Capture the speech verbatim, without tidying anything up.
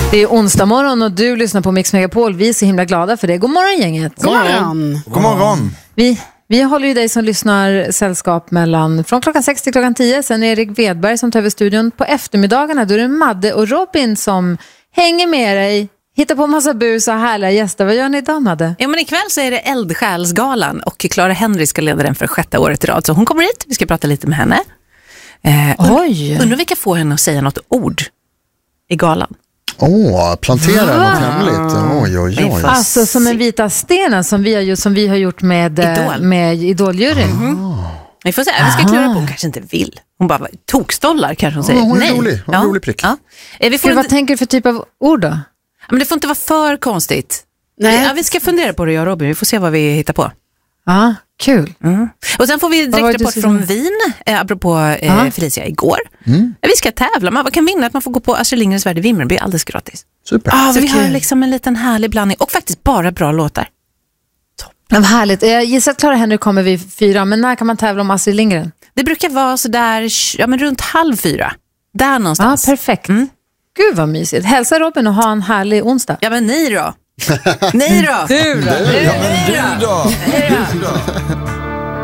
Det är onsdag morgon och du lyssnar på Mix Megapol. Vi är så himla glada för det. God morgon, gänget. God morgon. God morgon. Vi, vi håller ju dig som lyssnar sällskap mellan från klockan sex till klockan tio. Sen är Erik Wedberg som tar över studion på eftermiddagarna. Då är det Madde och Robin som hänger med dig. Hittar på massa bus och härliga gäster. Vad gör ni idag, Madde? Ja, men ikväll så är det Eldsjälsgalan och Clara Henry ska leda den för sjätte året i rad. Så hon kommer hit, vi ska prata lite med henne. Eh, Oj! Undrar om vi kan få henne att säga något ord i galan. Åh, oh, plantera Va? något hemligt. Oj, oj, oj. Alltså som en vita stenen som vi har gjort, som vi har gjort med, Idol. med Idoljuryn. Mm. Vi får se, vi ska klura på, hon kanske inte vill. Hon bara tokstollar kanske hon säger. Oh, hon är nej. rolig, hon är ja. rolig prick. Ja. Eh, vi får Gud, inte... vad tänker du för typ av ord då? Men det får inte vara för konstigt. Nej. Ja, vi ska fundera på det, jag och Robin. Vi får se vad vi hittar på. Ja, kul. Mm. Och sen får vi direkt rapport från Wien, eh, apropå eh, Felicia igår. Mm. Vi ska tävla, man kan vinna att man får gå på Astrid Lindgrens Värld i Vimmerby alldeles gratis. Super. Ah, så vi kul. har liksom en liten härlig blandning och faktiskt bara bra låtar. Ja, vad härligt. Jag gissar att Clara Henry kommer vid fyra, men när kan man tävla om Astrid Lindgren? Det brukar vara så där, ja, men runt halv fyra. Där någonstans. Ja, perfekt. Mm. Gud vad mysigt. Hälsa Robin och ha en härlig onsdag. Ja, men ni då? Ni då? Du då? Ja, men du då? då? Ni då?